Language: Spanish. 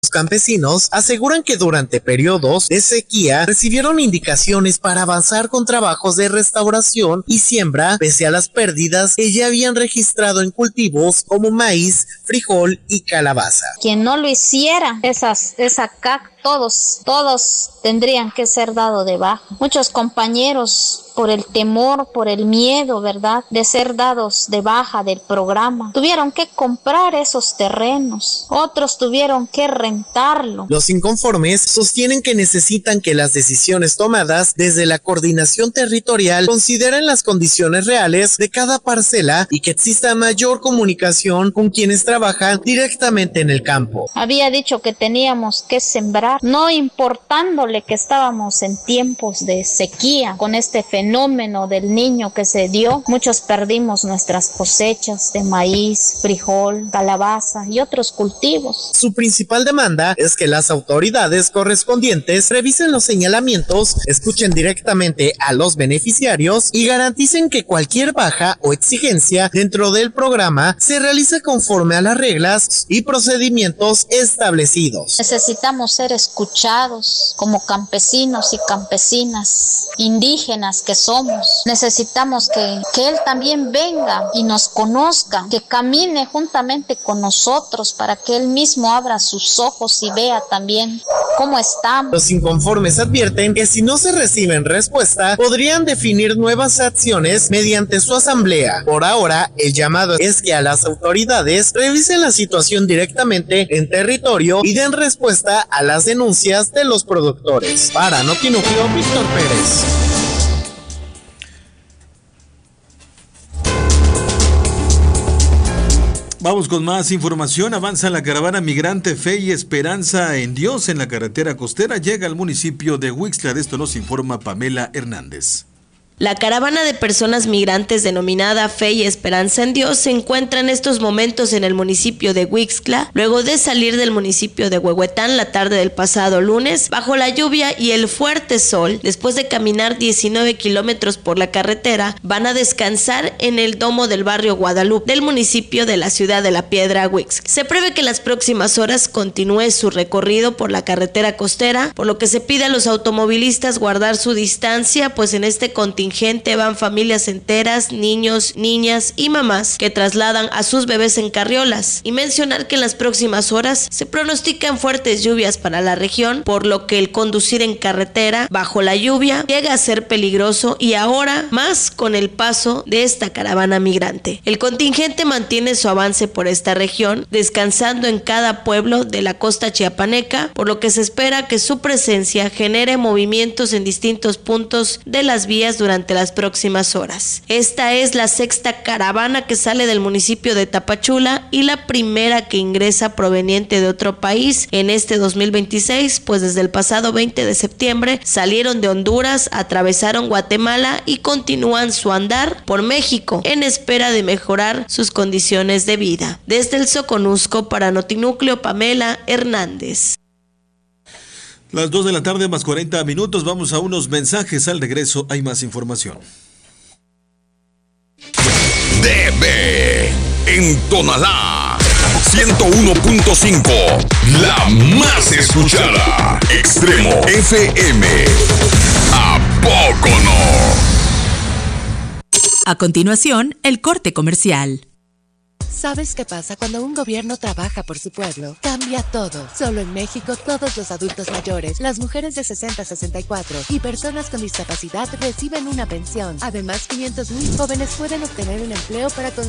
Los campesinos aseguran que durante periodos de sequía recibieron indicaciones para avanzar con trabajos de restauración y siembra pese a las pérdidas que ya habían registrado en cultivos como maíz, frijol y calabaza. Quien no lo hiciera, esa CAC, todos tendrían que ser dados de baja. Muchos compañeros, por el temor, por el miedo, ¿verdad?, de ser dados de baja del programa, tuvieron que comprar esos terrenos, otros tuvieron que rentarlo. Los inconformes sostienen que necesitan que las decisiones tomadas desde la coordinación territorial consideren las condiciones reales de cada parcela y que exista mayor comunicación con quienes trabajan directamente en el campo. Había dicho que teníamos que sembrar, no importándole que estábamos en tiempos de sequía. Con este fenómeno del Niño que se dio, muchos perdimos nuestras cosechas de maíz, frijol, calabaza y otros cultivos. Su principal demanda es que las autoridades correspondientes revisen los señalamientos, escuchen directamente a los beneficiarios y garanticen que cualquier baja o exigencia dentro del programa se realice conforme a las reglas y procedimientos establecidos. Necesitamos ser escuchados como campesinos y campesinas indígenas que somos. Necesitamos que él también venga y nos conozca, que camine juntamente con nosotros para que él mismo abra sus ojos y vea también cómo estamos. Los inconformes advierten que si no se reciben respuesta, podrían definir nuevas acciones mediante su asamblea. Por ahora, el llamado es que a las autoridades revisen la situación directamente en territorio y den respuesta a las denuncias de los productores. Para Notinúcleo, Víctor Pérez. Vamos con más información. Avanza la caravana migrante Fe y Esperanza en Dios en la carretera costera. Llega al municipio de Huixtla. De esto nos informa Pamela Hernández. La caravana de personas migrantes denominada Fe y Esperanza en Dios se encuentra en estos momentos en el municipio de Huixtla, luego de salir del municipio de Huehuetán la tarde del pasado lunes, bajo la lluvia y el fuerte sol. Después de caminar 19 kilómetros por la carretera, van a descansar en el domo del barrio Guadalupe del municipio de la ciudad de La Piedra, Huixtla. Se prevé que en las próximas horas continúe su recorrido por la carretera costera, por lo que se pide a los automovilistas guardar su distancia, pues en este contingente van familias enteras, niños, niñas y mamás que trasladan a sus bebés en carriolas. Y mencionar que en las próximas horas se pronostican fuertes lluvias para la región, por lo que el conducir en carretera bajo la lluvia llega a ser peligroso, y ahora más con el paso de esta caravana migrante. El contingente mantiene su avance por esta región, descansando en cada pueblo de la costa chiapaneca, por lo que se espera que su presencia genere movimientos en distintos puntos de las vías durante las próximas horas. Esta es la sexta caravana que sale del municipio de Tapachula y la primera que ingresa proveniente de otro país en este 2026, pues desde el pasado 20 de septiembre salieron de Honduras, atravesaron Guatemala y continúan su andar por México en espera de mejorar sus condiciones de vida. Desde el Soconusco, para Notinúcleo, Pamela Hernández. Las 2 de la tarde más 40 minutos, vamos a unos mensajes. Al regreso hay más información. DB en Tonalá 101.5, la más escuchada. Extremo FM. ¿A poco no? A continuación, el corte comercial. ¿Sabes qué pasa cuando un gobierno trabaja por su pueblo? Cambia todo. Solo en México, todos los adultos mayores, las mujeres de 60 a 64 y personas con discapacidad reciben una pensión. Además, 500,000 jóvenes pueden obtener un empleo para conseguir